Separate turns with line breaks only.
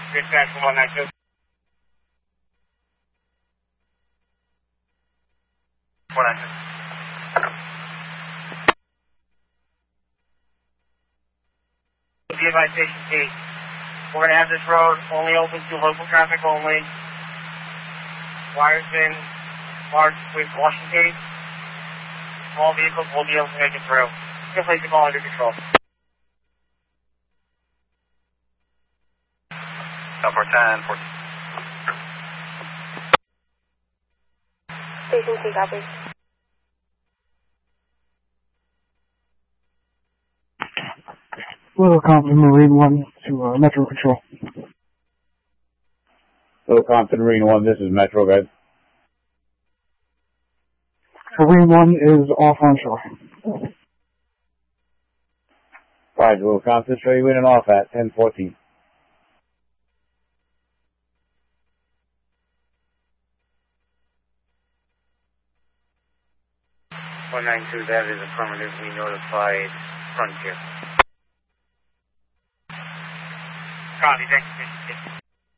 Dispatch 192. Be advised, Station C. We're going to have this road only open to local traffic only. Wires been marked with washing tape. All vehicles will be able to make it through. Just place the call under control.
Number 10, 14.
Station C, copy.
Little Compton Marine 1 to Metro Control.
Little Compton Marine 1, this is Metro, guys.
Marine 1 is off on shore.
Alright, Little Compton, show you in and off at 10:14.
That is affirmative. We notified Frontier. Copy, thank you.